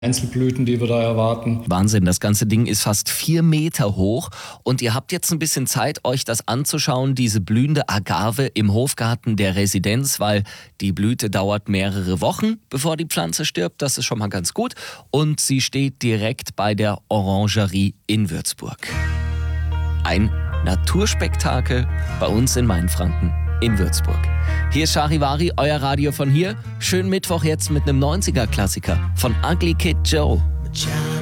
Einzelblüten, die wir da erwarten. Wahnsinn, das ganze Ding ist fast 4 Meter hoch und ihr habt jetzt ein bisschen Zeit, euch das anzuschauen, diese blühende Agave im Hofgarten der Residenz, weil die Blüte dauert mehrere Wochen, bevor die Pflanze stirbt. Das ist schon mal ganz gut. Und sie steht direkt bei der Orangerie in Würzburg. Ein Naturspektakel bei uns in Mainfranken in Würzburg. Hier ist Charivari, euer Radio von hier. Schönen Mittwoch jetzt mit einem 90er-Klassiker von Ugly Kid Joe.